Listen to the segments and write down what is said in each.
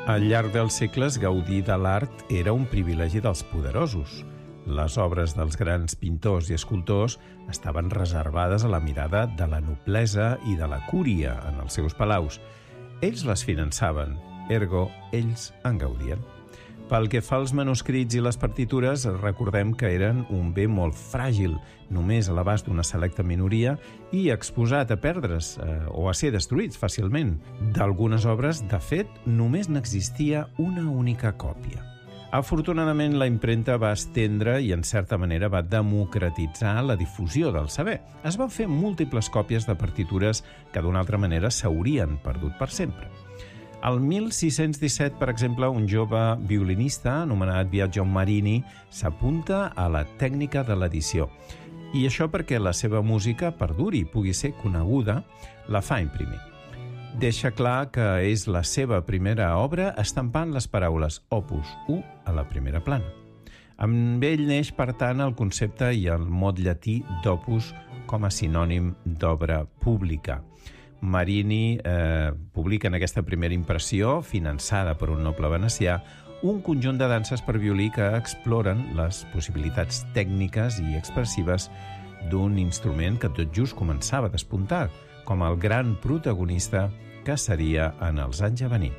Al llarg dels segles, gaudir de l'art era un privilegi dels poderosos. Les obres dels grans pintors i escultors estaven reservades a la mirada de la noblesa i de la cúria en els seus palaus. Ells les finançaven, ergo, ells en gaudien. Pel que fa als manuscrits i les partitures, recordem que eren un bé molt fràgil, només a l'abast d'una selecta minoria i exposat a perdre's o a ser destruïts fàcilment. D'algunes obres, de fet, només n'existia una única còpia. Afortunadament, la impremta va estendre i, en certa manera, va democratitzar la difusió del saber. Es van fer múltiples còpies de partitures que, d'una altra manera, s'haurien perdut per sempre. Al 1617, per exemple, un jove violinista anomenat Biagio Marini s'apunta a la tècnica de l'edició. I això perquè la seva música, per dur i pugui ser coneguda, la fa imprimir. Deixa clar que és la seva primera obra estampant les paraules Opus 1 a la primera plana. Amb ell neix, per tant, el concepte i el mot llatí d'opus com a sinònim d'obra pública. Marini publica en aquesta primera impressió, finançada per un noble venecià, un conjunt de danses per violí que exploren les possibilitats tècniques i expressives d'un instrument que tot just començava a despuntar, com el gran protagonista que seria en els anys a venir.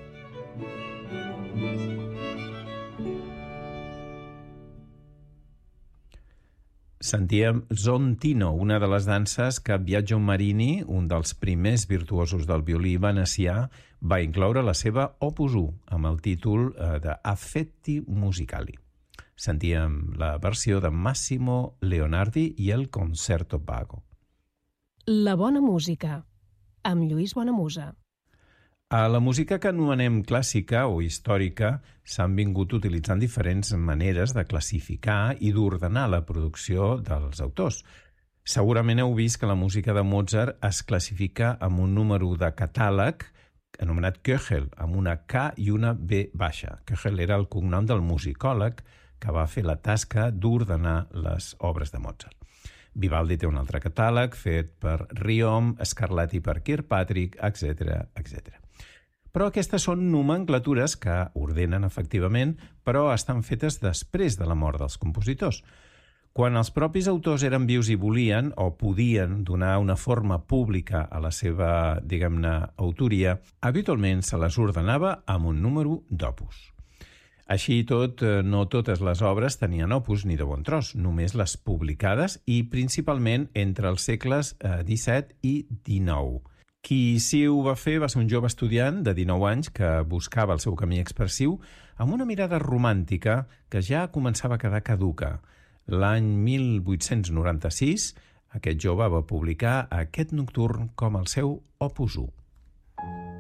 Sentíem Zontino, una de les danses que Biagio Marini, un dels primers virtuosos del violí venecià, va incloure a la seva Opus 1, amb el títol de Affetti Musicali. Sentíem la versió de Massimo Leonardi i el Concerto Vago. La bona música, amb Lluís Bonamusa. A la música que anomenem clàssica o històrica s'han vingut utilitzant diferents maneres de classificar i d'ordenar la producció dels autors. Segurament heu vist que la música de Mozart es classifica amb un número de catàleg anomenat Köchel, amb una K i una B baixa. Köchel era el cognom del musicòleg que va fer la tasca d'ordenar les obres de Mozart. Vivaldi té un altre catàleg fet per Riom, Scarlatti per Kirkpatrick, etc. etc. Però aquestes són nomenclatures que ordenen efectivament, però estan fetes després de la mort dels compositors. Quan els propis autors eren vius i volien o podien donar una forma pública a la seva, diguem-ne, autoria, habitualment se les ordenava amb un número d'opus. Així i tot, no totes les obres tenien opus ni de bon tros, només les publicades i principalment entre els segles XVII i XIX. Qui sí ho va fer va ser un jove estudiant de 19 anys que buscava el seu camí expressiu amb una mirada romàntica que ja començava a quedar caduca. L'any 1896, aquest jove va publicar aquest nocturn com el seu Opus 1.